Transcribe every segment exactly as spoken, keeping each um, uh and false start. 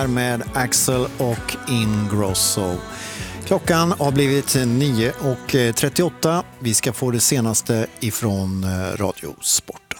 Med Axel och Ingrosso. Klockan har blivit nio och trettioåtta. Vi ska få det senaste ifrån Radiosporten.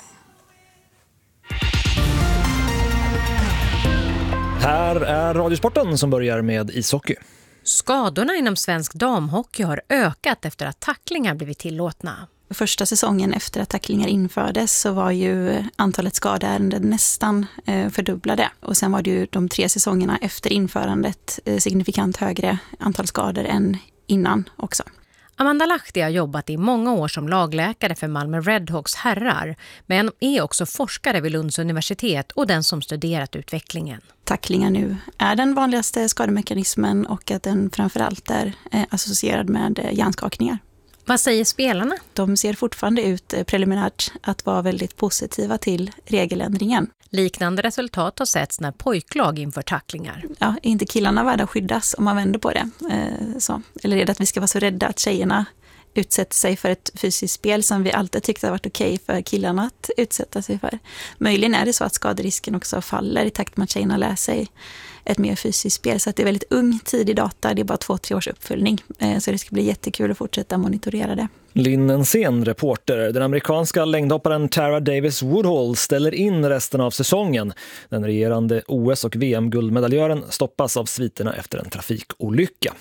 Här är Radiosporten som börjar med ishockey. Skadorna inom svensk damhockey har ökat efter att tacklingar blivit tillåtna. Första säsongen efter att tacklingar infördes så var ju antalet skadeärenden nästan eh, fördubblade. Och sen var det ju de tre säsongerna efter införandet eh, signifikant högre antal skador än innan också. Amanda Lahti har jobbat i många år som lagläkare för Malmö Redhawks herrar, men är också forskare vid Lunds universitet och den som studerat utvecklingen. Tacklingar nu är den vanligaste skademekanismen och att den framförallt är eh, associerad med eh, hjärnskakningar. Vad säger spelarna? De ser fortfarande ut preliminärt att vara väldigt positiva till regeländringen. Liknande resultat har setts när pojklag inför tacklingar. Ja, är inte killarna värda att skyddas om man vänder på det? Eh, så. Eller är det att vi ska vara så rädda att tjejerna utsätter sig för ett fysiskt spel som vi alltid tyckte har varit okej för killarna att utsätta sig för? Möjligen är det så att skaderisken också faller i takt med att tjejerna lär sig ett mer fysiskt spel. Så att det är väldigt ung tidig data, det är bara två, tre års uppföljning. Så det ska bli jättekul att fortsätta monitorera det. Lynn Ensén, reporter. Den amerikanska längdhopparen Tara Davis Woodhall ställer in resten av säsongen. Den regerande O S- och V M-guldmedaljören stoppas av sviterna efter en trafikolycka.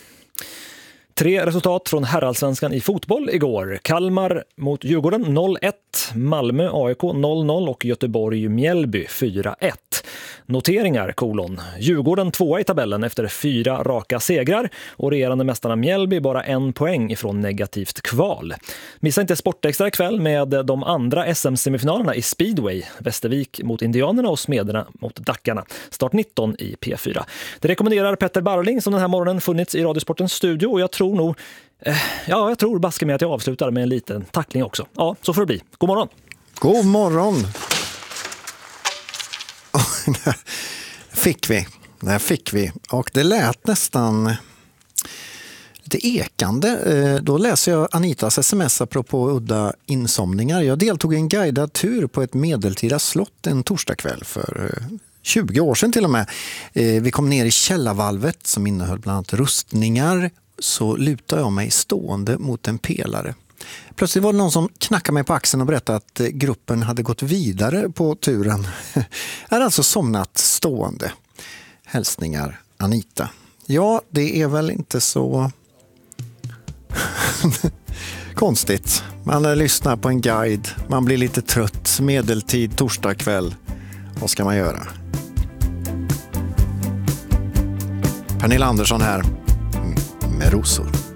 Tre resultat från herrallsvenskan i fotboll igår. Kalmar mot Djurgården noll ett, Malmö A I K noll noll och Göteborg Mjällby fyra ett. Noteringar, kolon. Djurgården tvåa i tabellen efter fyra raka segrar och regerande mästarna Mjällby bara en poäng ifrån negativt kval. Missa inte Sportextra ikväll med de andra S M-semifinalerna i Speedway. Västervik mot Indianerna och Smederna mot Dackarna. Start nitton i P fyra. Det rekommenderar Petter Barling som den här morgonen funnits i Radiosportens studio och jag tror nog, eh, ja jag tror baske med att jag avslutar med en liten tackling också. Ja, så får det bli. God morgon! God morgon! fick vi. Där fick vi. Och det lät nästan lite ekande. Då läser jag Anitas sms apropå udda insomningar. Jag deltog i en guidad tur på ett medeltida slott en torsdagkväll för tjugo år sedan till och med. Vi kom ner i källarvalvet som innehöll bland annat rustningar. Så lutade jag mig stående mot en pelare. Plötsligt var det någon som knackade mig på axeln och berättade att gruppen hade gått vidare på turen. Jag hade alltså somnat stående. Hälsningar Anita. Ja, det är väl inte så konstigt. Man lyssnar på en guide, man blir lite trött, medeltid, torsdag kväll. Vad ska man göra? Pernilla Andersson här med rosor.